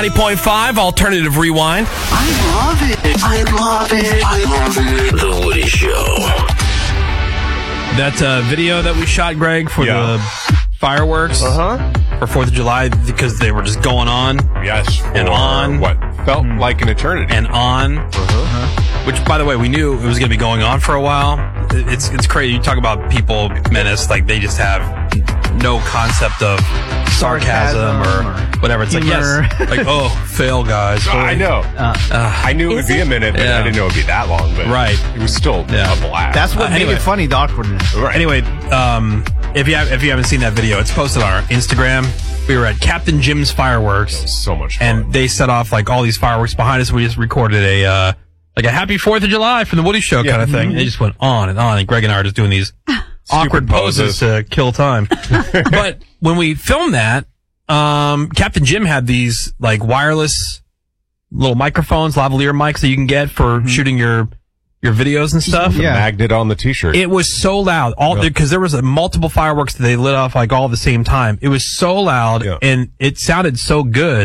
90.5 Alternative Rewind. I love it. I love it. I love it. The Woody Show. That video that we shot, Greg, for the fireworks for 4th of July, because they were just going on. Yes. And on. What felt like an eternity. And on. Which, by the way, we knew it was going to be going on for a while. It's crazy. You talk about people, menace, like they just have no concept of sarcasm or whatever. It's humor. Like, yes. Like, oh, fail, guys. I know. I knew it would be a minute, but I didn't know it would be that long. But it was still a blast. That's what made it funny, the awkwardness. Right. Anyway, if you haven't seen that video, it's posted on our Instagram. We were at Captain Jim's Fireworks. So much fun. And they set off like all these fireworks behind us. We just recorded a happy 4th of July from the Woody Show kind of thing. And it just went on. And Greg and I are just doing these awkward poses to kill time. But when we filmed that, Captain Jim had these like wireless little microphones, lavalier mics that you can get for shooting your videos and stuff. The magnet on the t-shirt. It was so loud, because there was multiple fireworks that they lit off like all at the same time. It was so loud and it sounded so good.